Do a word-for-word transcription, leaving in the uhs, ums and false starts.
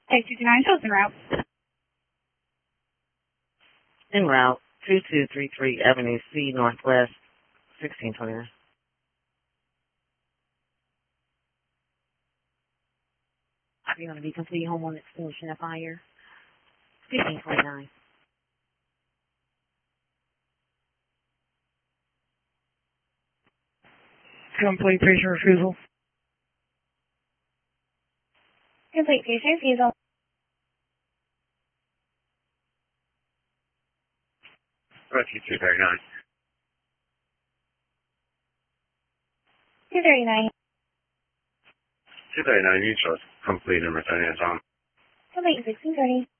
Take two two nine, shows en route. En route, two two three three Avenue C, Northwest, sixteen twenty-nine. Are you going to be complete home on extinguishing the fire? fifteen twenty-nine. Complete patient refusal. Complete patient refusal. Rescue two thirty-nine. two thirty-nine. two thirty-nine, you chose complete and returning on time. Complete sixteen thirty.